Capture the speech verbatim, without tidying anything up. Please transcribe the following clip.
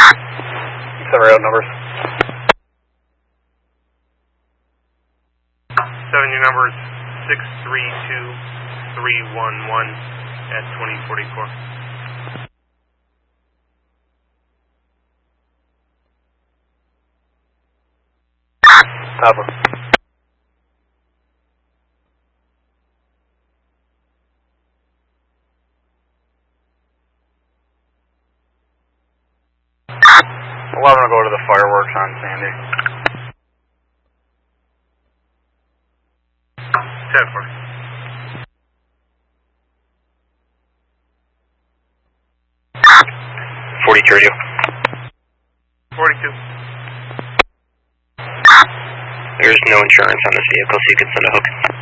Seven rail numbers. Seven, your number is six three two three one one at twenty forty-four. Papa. eleven will go to the fireworks on Sandy. ten four. forty-two radio. forty-two. There's no insurance on this vehicle, so you can send a hook.